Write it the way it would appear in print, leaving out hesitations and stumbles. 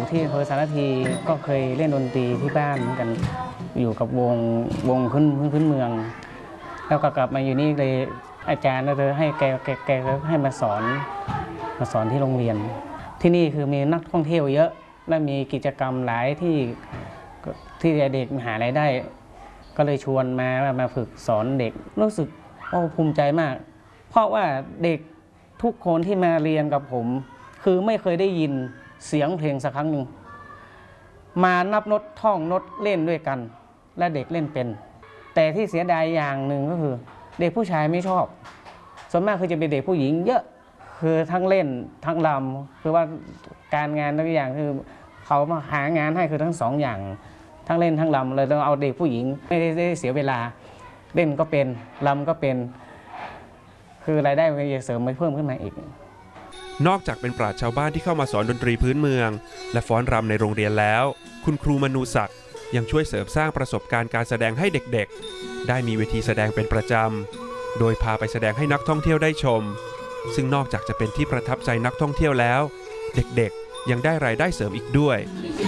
ที่อำเภอสารพีก็เคยเล่นดนตรีที่บ้านเหมือนกันอยู่กับวงพื้นเมืองแล้วก็กลับมาอยู่นี่เลยอาจารย์เลยให้แกให้มาสอนที่โรงเรียนที่นี่คือมีนักท่องเที่ยวเยอะและมีกิจกรรมหลายที่เด็กหารายได้ก็เลยชวนมาฝึกสอนเด็กรู้สึกภูมิใจมากเพราะว่าเด็กทุกคนที่มาเรียนกับผมคือไม่เคยได้ยินเสียงเพลงสักครั้งหนึ่งมานับโน้ตท่องโน้ตเล่นด้วยกันและเด็กเล่นเป็นแต่ที่เสียดายอย่างหนึ่งก็คือเด็กผู้ชายไม่ชอบส่วนมากคือจะเป็นเด็กผู้หญิงเยอะคือทั้งเล่นทั้งรำคือว่าการงานทุกอย่างคือเขามาหางานให้คือทั้งสองอย่างทั้งเล่นทั้งรำเลยต้องเอาเด็กผู้หญิงไม่ได้เสียเวลาเล่นก็เป็นรำก็เป็นคือรายได้มันจะเสริมไปเพิ่มขึ้นมาอีกนอกจากเป็นปราชญ์ชาวบ้านที่เข้ามาสอนดนตรีพื้นเมืองและฟ้อนรำในโรงเรียนแล้วคุณครูมนูศักดิ์ยังช่วยเสริมสร้างประสบการณ์การแสดงให้เด็กๆได้มีเวทีแสดงเป็นประจำโดยพาไปแสดงให้นักท่องเที่ยวได้ชมซึ่งนอกจากจะเป็นที่ประทับใจนักท่องเที่ยวแล้วเด็กๆยังได้รายได้เสริมอีกด้วย